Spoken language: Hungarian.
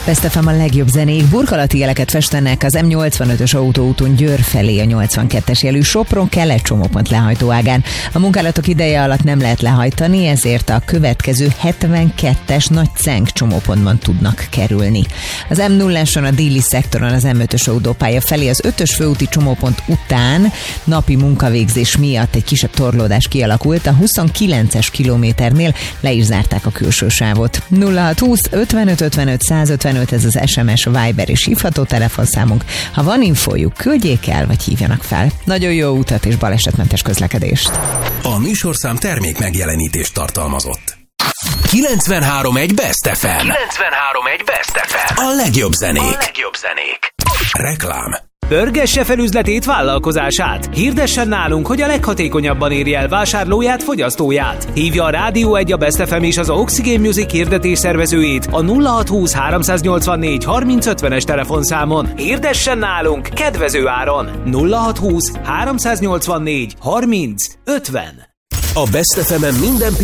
Best FM a legjobb zenék, burkolati jeleket festenek az M85-ös autóúton Győr felé a 82-es jelű Sopron-Kelet csomópont lehajtóágán. A munkálatok ideje alatt nem lehet lehajtani, ezért a következő 72-es nagy Cenk csomópontban tudnak kerülni. Az M0-áson a déli szektoron az M5-ös autópálya felé az 5-ös főúti csomópont után napi munkavégzés miatt egy kisebb torlódás kialakult, a 29-es kilométernél le is zárták a külső sávot. 0620 55 55 155, ez az SMS, Viber és hívható telefonszámunk. Ha van infójuk, küldjék el, vagy hívjanak fel. Nagyon jó utat és balesetmentes közlekedést. A műsorszám termék megjelenítést tartalmazott. 93.1 Best FM. 93.1 Best FM. A legjobb zenék. Reklám. Pörgesse fel üzletét, vállalkozását. Hirdessen nálunk, hogy a leghatékonyabban érje el vásárlóját, fogyasztóját. Hívja a Rádió 1, a Best FM és az Oxygen Music hirdetés szervezőjét a 0620 384 3050-es telefonszámon. Hirdessen nálunk kedvező áron. 0620 384 3050. A Best FM-en minden